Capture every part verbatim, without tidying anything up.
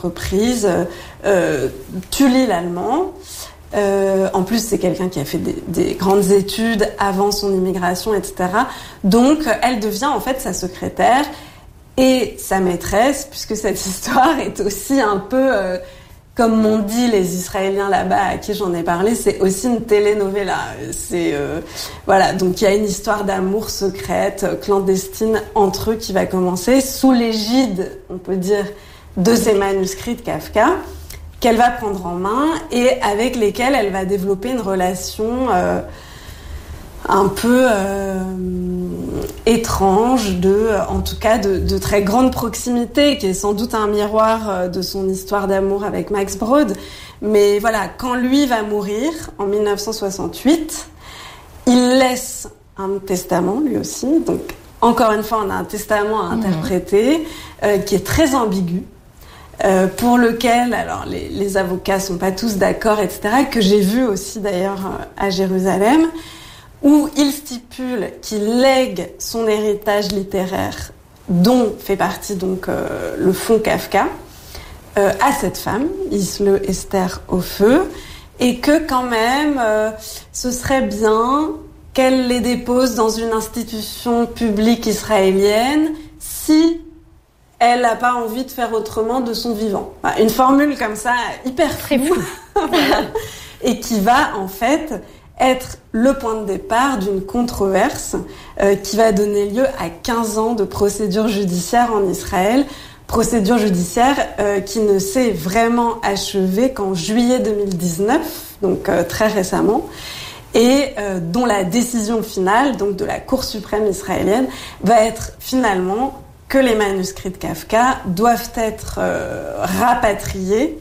entreprise, euh, tu lis l'allemand. Euh, en plus, c'est quelqu'un qui a fait des, des grandes études avant son immigration, et cetera. Donc, elle devient en fait sa secrétaire et sa maîtresse, puisque cette histoire est aussi un peu, euh, comme m'ont dit les Israéliens là-bas à qui j'en ai parlé, c'est aussi une telenovela. C'est euh, voilà, donc il y a une histoire d'amour secrète, clandestine entre eux qui va commencer sous l'égide, on peut dire, de ces manuscrits de Kafka, qu'elle va prendre en main et avec lesquels elle va développer une relation euh, un peu euh, étrange, de, en tout cas de, de très grande proximité, qui est sans doute un miroir de son histoire d'amour avec Max Brod. Mais voilà, quand lui va mourir en dix-neuf cent soixante-huit, il laisse un testament lui aussi. Donc encore une fois, on a un testament à interpréter mmh. euh, qui est très ambigu. Euh, pour lequel, alors les, les avocats sont pas tous d'accord, et cetera, que j'ai vu aussi d'ailleurs euh, à Jérusalem, où il stipule qu'il lègue son héritage littéraire, dont fait partie donc euh, le fonds Kafka, euh, à cette femme, Isle Esther Hofe, et que quand même, euh, ce serait bien qu'elle les dépose dans une institution publique israélienne, si elle n'a pas envie de faire autrement de son vivant. Enfin, une formule comme ça, hyper floue, voilà, et qui va en fait être le point de départ d'une controverse euh, qui va donner lieu à quinze ans de procédure judiciaire en Israël, procédure judiciaire euh, qui ne s'est vraiment achevée qu'en juillet deux mille dix-neuf, donc euh, très récemment, et euh, dont la décision finale, donc de la Cour suprême israélienne, va être finalement que les manuscrits de Kafka doivent être euh, rapatriés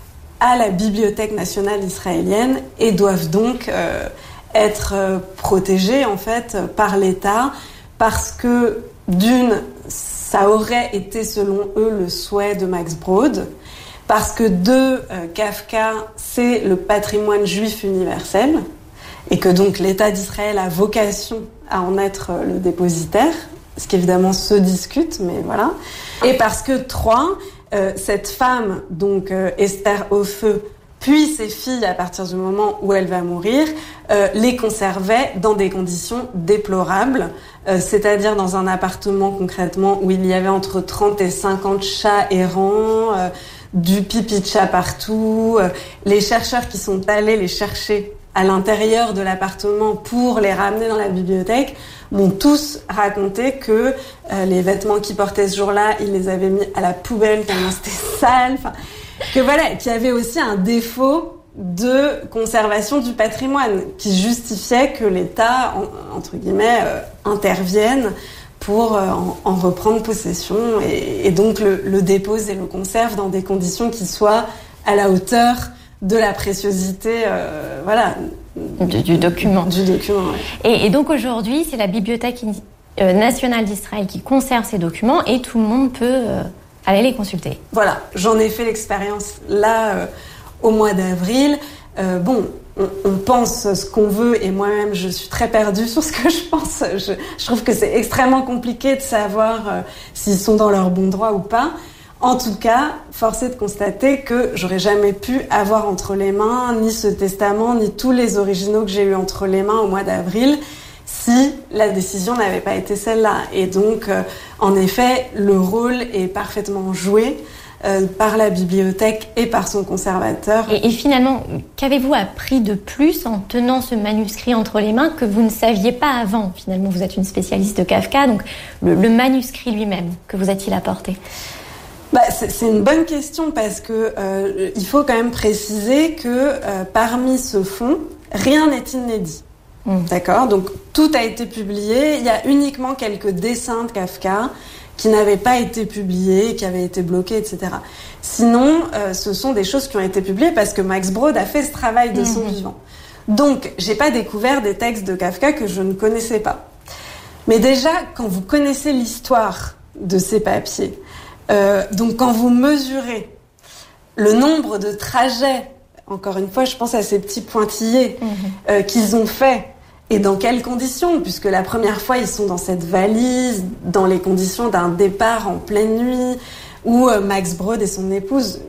à la Bibliothèque nationale israélienne et doivent donc euh, être euh, protégés en fait par l'État, parce que d'une, ça aurait été selon eux le souhait de Max Brod, parce que deux, euh, Kafka c'est le patrimoine juif universel et que donc l'État d'Israël a vocation à en être euh, le dépositaire. Ce qui évidemment se discute, mais voilà. Et parce que, trois, euh, cette femme, donc euh, Esther Hofe, puis ses filles, à partir du moment où elle va mourir, euh, les conservaient dans des conditions déplorables, euh, c'est-à-dire dans un appartement concrètement où il y avait entre trente et cinquante chats errants, euh, du pipi de chat partout. Euh, les chercheurs qui sont allés les chercher à l'intérieur de l'appartement pour les ramener dans la bibliothèque m'ont tous raconté que euh, les vêtements qu'ils portaient ce jour-là, ils les avaient mis à la poubelle tellement c'était sale. Enfin, que voilà, qu'il y avait aussi un défaut de conservation du patrimoine qui justifiait que l'État, en, entre guillemets, euh, intervienne pour euh, en, en reprendre possession et, et donc le, le dépose et le conserve dans des conditions qui soient à la hauteur de la préciosité, euh, voilà, du, du document. Du document. Ouais. Et, et donc aujourd'hui, c'est la Bibliothèque euh, nationale d'Israël qui conserve ces documents et tout le monde peut euh, aller les consulter. Voilà, j'en ai fait l'expérience là euh, au mois d'avril. Euh, bon, on, on pense ce qu'on veut et moi-même je suis très perdue sur ce que je pense. Je, je trouve que c'est extrêmement compliqué de savoir euh, s'ils sont dans leur bon droit ou pas. En tout cas, force est de constater que j'aurais jamais pu avoir entre les mains ni ce testament, ni tous les originaux que j'ai eu entre les mains au mois d'avril, si la décision n'avait pas été celle-là. Et donc, euh, en effet, le rôle est parfaitement joué euh, par la bibliothèque et par son conservateur. Et, et finalement, qu'avez-vous appris de plus en tenant ce manuscrit entre les mains que vous ne saviez pas avant? Finalement, vous êtes une spécialiste de Kafka, donc le, le manuscrit lui-même, que vous a-t-il apporté? Bah, c'est, c'est une bonne question parce que euh, il faut quand même préciser que euh, parmi ce fonds, rien n'est inédit. Mmh. D'accord ? Donc tout a été publié. Il y a uniquement quelques dessins de Kafka qui n'avaient pas été publiés, qui avaient été bloqués, et cetera. Sinon, euh, ce sont des choses qui ont été publiées parce que Max Brod a fait ce travail de mmh. son vivant. Donc, j'ai pas découvert des textes de Kafka que je ne connaissais pas. Mais déjà, quand vous connaissez l'histoire de ces papiers, Euh, donc quand vous mesurez le nombre de trajets, encore une fois je pense à ces petits pointillés mmh. euh, qu'ils ont fait et dans quelles conditions, puisque la première fois ils sont dans cette valise, dans les conditions d'un départ en pleine nuit où euh, Max Brod et son épouse